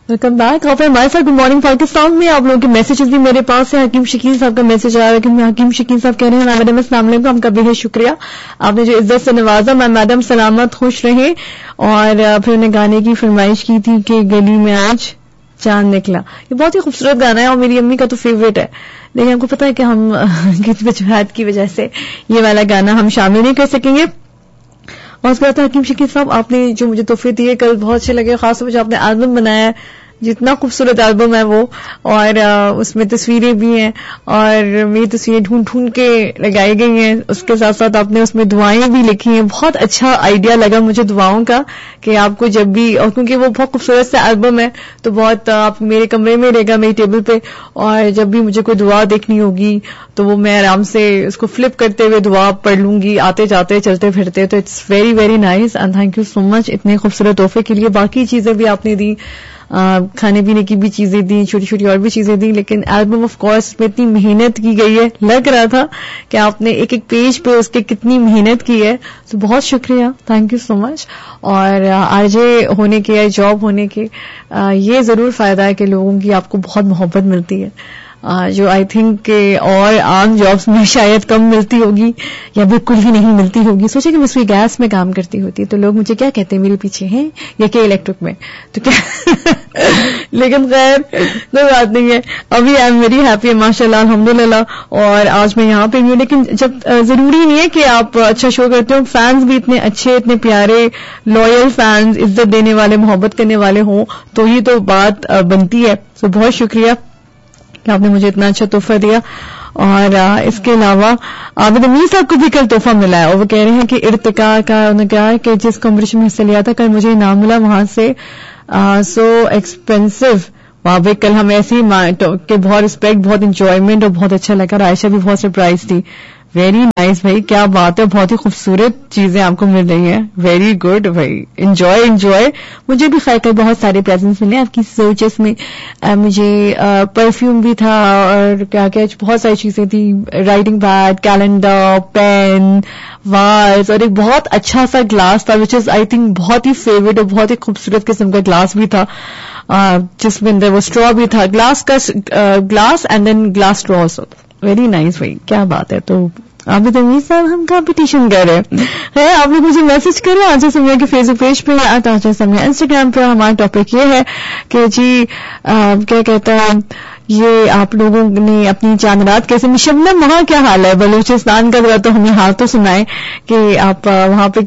Welcome back. آپ ہمارے ساتھ گڈ مارننگ پاکستان میں. آپ لوگوں کے میسیجز بھی میرے پاس ہیں. حکیم شکیل صاحب کا میسج آ رہا ہے کہ حکیم شکیل صاحب کہہ رہے ہیں میڈم السلام علیکم. آپ کا بے حد شکریہ, آپ نے جو عزت سے نوازا. میں میڈم سلامت خوش رہیں. اور پھر انہیں گانے کی فرمائش کی تھی کہ گلی میں آج چاند نکلا. یہ بہت ہی خوبصورت گانا ہے اور میری امی کا تو فیوریٹ ہے, لیکن آپ کو پتا ہے کہ ہم کسی وجوہات کی وجہ سے یہ والا گانا ہم شامل نہیں کر سکیں گے. اور اس کے بعد حکیم شکیل صاحب آپ نے جو مجھے تحفے دیے کل بہت اچھے لگے, خاص طور پہ جو آپ نے البم بنایا ہے, جتنا خوبصورت البم ہے وہ, اور اس میں تصویریں بھی ہیں اور میری تصویریں ڈھونڈ ڈھونڈ کے لگائی گئی ہیں. اس کے ساتھ ساتھ آپ نے اس میں دعائیں بھی لکھی ہیں. بہت اچھا آئیڈیا لگا مجھے دعاؤں کا کہ آپ کو جب بھی, اور کیونکہ وہ بہت خوبصورت سا البم ہے تو بہت آپ میرے کمرے میں رہے گا میری ٹیبل پہ, اور جب بھی مجھے کوئی دعا دیکھنی ہوگی تو وہ میں آرام سے اس کو فلپ کرتے ہوئے دعا پڑھ لوں گی آتے جاتے چلتے پھرتے. تو it's very very nice and thank you so مچ اتنے خوبصورت تحفے کے لیے. باقی چیزیں بھی آپ نے دی, کھانے پینے کی بھی چیزیں دی, چھوٹی چھوٹی اور بھی چیزیں دی, لیکن البم آف کورس میں اتنی محنت کی گئی ہے, لگ رہا تھا کہ آپ نے ایک ایک پیج پہ اس کے کتنی محنت کی ہے. تو بہت شکریہ, تھینک یو سو مچ. اور آر جے ہونے کے, جاب ہونے کے یہ ضرور فائدہ ہے کہ لوگوں کی آپ کو بہت محبت ملتی ہے, جو آئی تھنک کہ اور عام جابس میں شاید کم ملتی ہوگی یا بالکل ہی نہیں ملتی ہوگی. سوچے کہ میں سوئی گیس میں کام کرتی ہوتی تو لوگ مجھے کیا کہتے ہیں میرے پیچھے ہیں یا کہ الیکٹرک میں, تو کیا لیکن خیر کوئی بات نہیں ہے. ابھی آئی ایم ویری ہیپی ماشاء اللہ الحمدللہ. اور آج میں یہاں پہ بھی ہوں, لیکن جب ضروری نہیں ہے کہ آپ اچھا شو کرتے ہو, فینس بھی اتنے اچھے اتنے پیارے لوئل فینس عزت دینے والے محبت کرنے والے ہوں تو یہ تو بات بنتی ہے. تو بہت شکریہ کہ آپ نے مجھے اتنا اچھا تحفہ دیا. اور اس کے علاوہ عابد امین صاحب کو بھی کل تحفہ ملا ہے, اور وہ کہہ رہے ہیں کہ ارتقا کا انہوں نے کہا کہ جس کمپٹیشن میں حصہ لیا تھا کل مجھے انعام ملا وہاں سے سو ایکسپینسو. وہاں پہ کل ہمیں ایسی کہ بہت رسپیکٹ, بہت انجوائمنٹ اور بہت اچھا لگا. اور عائشہ بھی بہت سرپرائز تھی. ویری نائس بھائی, کیا بات ہے, بہت ہی خوبصورت چیزیں آپ کو مل رہی ہیں. ویری گڈ بھائی, انجوائے. مجھے بھی خیر بہت سارے پریزنٹس ملے آپ کی سوچس میں. مجھے پرفیوم بھی تھا اور کیا کیا بہت ساری چیزیں تھیں, writing paid, calendar, pain, was, اور ایک بہت اچھا سا گلاس تھا وچ از آئی تھنک بہت ہی فیوریٹ اور بہت ہی خوبصورت قسم کا گلاس بھی تھا, جس میں اندر وہ اسٹرا بھی تھا, glass and then glass extra also. Very nice بھائی, کیا بات ہے. تو عابد امین صاحب ہم کمپٹیشن کر رہے ہیں. آپ لوگ مجھے میسج کرو آج سمیا کے فیس بک پیج پہ, آج سمیا انسٹاگرام پہ. ہمارا ٹاپک یہ ہے کہ جی کیا کہتا ہے, یہ آپ لوگوں نے اپنی چاند رات کیسے. شبنم وہاں کیا حال ہے بلوچستان کا, ذرا تو ہمیں حال تو سنائے کہ آپ وہاں پہ